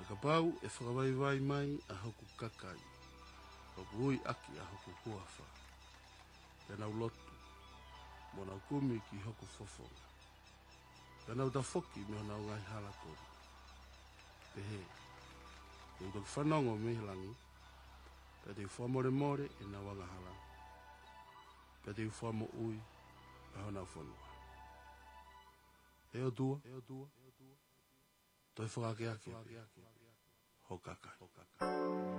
Whakapau e whakawaiwai mai a hoku kakai. Whakuhui aki a hoku huafa. Tēnā ulotu. Mona kumi ki hoku fofonga. Tēnā utafoki me ona ngai hala kori. Te he. Te utak whanongo me hilangi. Pe te whamore more e na wanga hala. Pe te whamo ui e hona whanua. Eo tua. Toi whakake ake. Ho kakai.